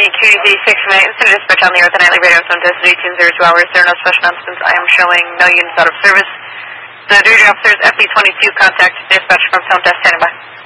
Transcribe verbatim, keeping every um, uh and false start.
Q D six nine, incident dispatch on the Earth and Nightly radio zone tested eighteen oh two hours. There are no special announcements. I am showing no units out of service. The duty officers F B twenty-two contact dispatch from Tone Desk standing by.